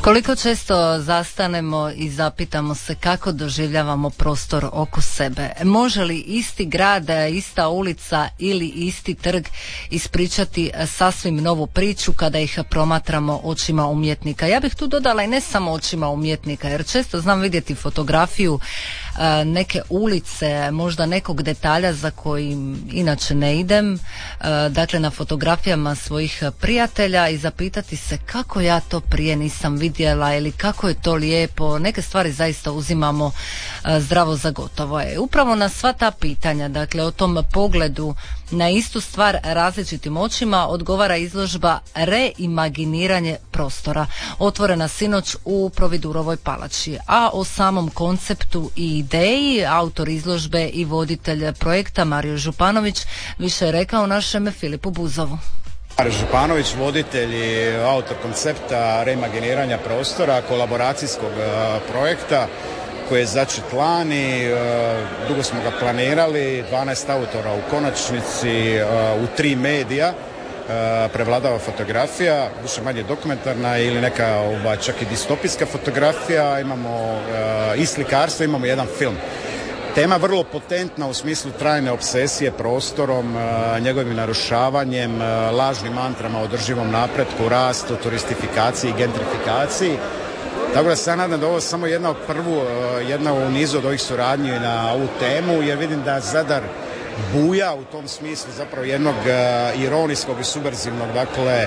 Koliko često zastanemo i zapitamo se kako doživljavamo prostor oko sebe? Može li isti grad, ista ulica ili isti trg ispričati sasvim novu priču kada ih promatramo očima umjetnika? Ja bih tu dodala i ne samo očima umjetnika, jer često znam vidjeti fotografiju neke ulice, možda nekog detalja za kojim inače ne idem, dakle na fotografijama svojih prijatelja, i zapitati se kako ja to prije nisam vidjela ili kako je to lijepo. Neke stvari zaista uzimamo zdravo za gotovo. Upravo na sva ta pitanja, dakle o tom pogledu na istu stvar različitim očima, odgovara izložba Reimaginiranje prostora, otvorena sinoć u Providurovoj palači. A o samom konceptu i ideji autor izložbe i voditelj projekta Mario Županović više je rekao našem Filipu Buzovu. Mario Županović, voditelj i autor koncepta reimaginiranja prostora, kolaboracijskog projekta koji je začet lani. Dugo smo ga planirali, 12 autora u konačnici, u 3 medija. Prevladava fotografija, više manje dokumentarna ili neka čak i distopijska fotografija. Imamo i slikarstvo, imamo jedan film. Tema vrlo potentna u smislu trajne obsesije prostorom, njegovim narušavanjem, lažnim mantrama o održivom napretku, rastu, turistifikaciji, gentrifikaciji. Tako da se ja nadam da ovo samo jedna u nizu od ovih suradnji na ovu temu, jer vidim da Zadar buja u tom smislu zapravo jednog ironijskog i subverzivnog, dakle,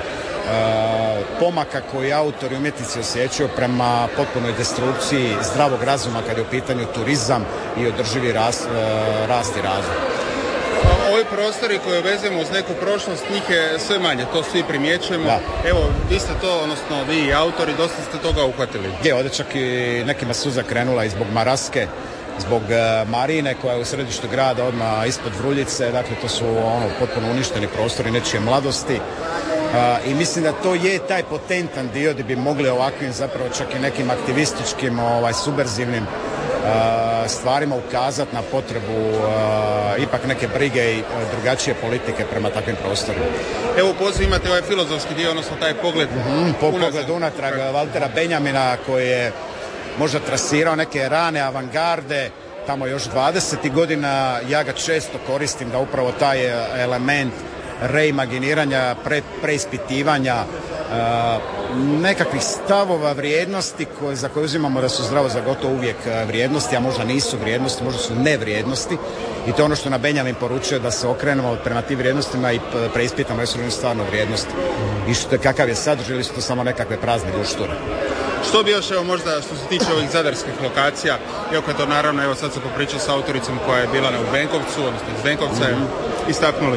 pomaka koji autori i umjetnici osjećaju prema potpunoj destrukciji zdravog razuma kad je u pitanju turizam i održivi rast i razvoj. Ovi prostori koje vezujemo uz neku prošlost, njih je sve manje, to svi primjećujemo. Da. Evo, vi ste to, odnosno vi autori, dosta ste toga uhvatili. Je, ovdje čak i nekima suza krenula i zbog Maraske, zbog Marine koja je u središtu grada odmah ispod Vruljice, dakle to su potpuno uništeni prostori nečije mladosti. I mislim da to je taj potentan dio gdje bi mogli ovakvim zapravo čak i nekim aktivističkim, subverzivnim stvarima ukazati na potrebu ipak neke brige i drugačije politike prema takvim prostorima. Evo u pozivu imate ovaj filozofski dio, odnosno taj pogled pogled unatrag Valtera Benjamina koji je možda trasirao neke rane avangarde tamo još 20. godina. Ja ga često koristim da upravo taj element reimaginiranja, preispitivanja nekakvih stavova vrijednosti za koje uzimamo da su zdravo za gotovo uvijek vrijednosti, a možda nisu vrijednosti, možda su nevrijednosti, i to je ono što na Benjamin poručuje, da se okrenemo prema tim vrijednostima i preispitamo jesu li stvarno vrijednosti i kakav je sadržaj ili su to samo nekakve prazne ljušture. Što bi još, evo, možda što se tiče ovih zadarskih lokacija, iako je to naravno, evo sad se popričao sa autoricom koja je bila u Benkovcu, odnosno iz Benkovca, istaknuli?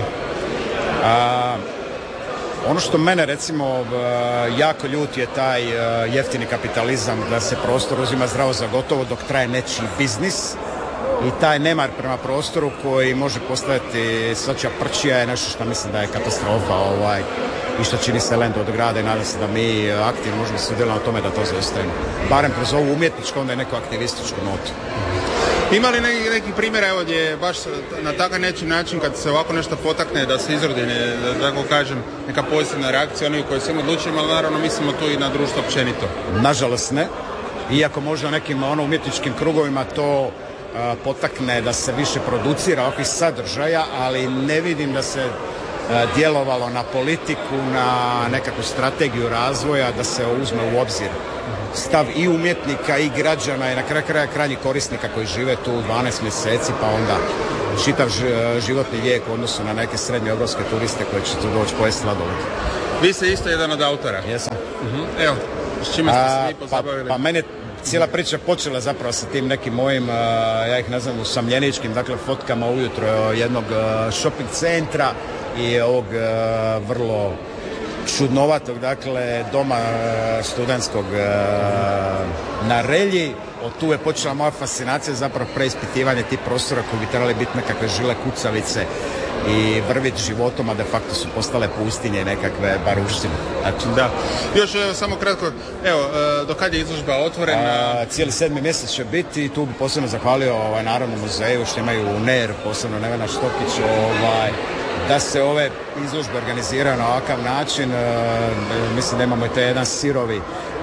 Ono što mene recimo jako ljuti je taj jeftini kapitalizam, da se prostor uzima zdravo za gotovo dok traje nečiji biznis, i taj nemar prema prostoru koji može postojati svačija prčija je nešto što mislim da je katastrofa i što čini se lendo od grada, i nadam se da mi aktivno možemo sudjelovati na tome da to zaustavimo. Barem kroz ovu umjetničku, onda je neku aktivističku notu. Ima li neki primjera, evo, gdje baš na takav način kad se ovako nešto potakne da se izrodi, da tako kažem, neka pozitivna reakcija onih koji se odlučujemo, ali naravno mislimo tu i na društvo općenito? Nažalost ne, iako možda nekim umjetničkim krugovima to potakne da se više producira ovakvih sadržaja, ali ne vidim da se djelovalo na politiku, na nekakvu strategiju razvoja, da se uzme u obzir stav i umjetnika i građana i na kraju kraja krajnjih korisnika koji žive tu 12 mjeseci, pa onda čitav životni vijek u odnosu na neke srednjoevropske turiste koji će tu doći pojesti sladoled. Vi ste isto jedan od autora. Jesam. Evo, s čime ste se vi pozabavili? Pa mene cijela priča počela zapravo sa tim nekim mojim, ja ih nazvam usamljeničkim, dakle fotkama ujutro jednog shopping centra i ovog vrlo čudnovatog, dakle, doma studentskog na Relji. Od tu je počela moja fascinacija, zapravo preispitivanje tih prostora koji bi trebali biti nekakve žile kucavice i vrviti životom, a de facto su postale pustinje i nekakve baruštine. Znači, da. Još samo kratko, evo, do kad je izložba otvorena? Cijeli 7. mjesec će biti i tu bi posebno zahvalio Narodnom muzeju što imaju NER, posebno Nevena Štokić, da se ove izložbe organiziraju na ovakav način. Mislim da imamo i taj jedan sirovi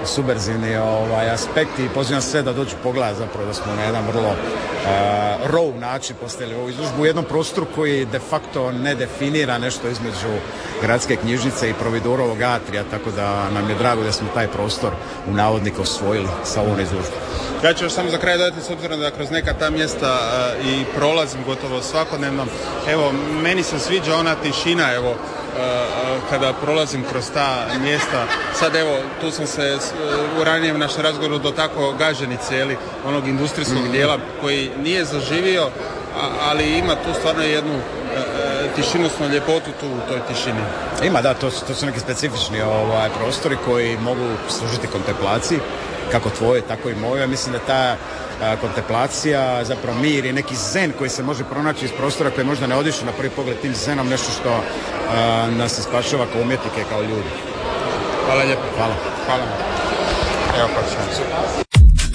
subverzivni aspekt i pozivam sve da dođu pogledati zapravo da smo na jedan vrlo raw način postavili ovu izložbu u jednom prostoru koji de facto ne definira nešto između gradske knjižnice i Providorovog atrija, tako da nam je drago da smo taj prostor u navodniku osvojili sa ovom izložbom. Ja ću još samo za kraj dodati, s obzirom da kroz neka ta mjesta i prolazim gotovo svakodnevno. Evo, meni se sviđa ona tišina, evo, kada prolazim kroz ta mjesta. Sad evo, tu sam se u ranijem našem razgovoru dotakao Gaženice, jeli, onog industrijskog dijela koji nije zaživio, ali ima tu stvarno jednu tišinosnu ljepotu tu u toj tišini. Ima, da, to su neki specifični prostori koji mogu služiti kontemplaciji, kako tvoje, tako i moje. Mislim da ta kontemplacija, zapravo mir i neki zen koji se može pronaći iz prostora koji možda ne odišu na prvi pogled tim zenom, nešto što nas ispašava kao umjetnike, kao ljudi. Hvala lijepo. Hvala. Hvala. Evo pa ćemo.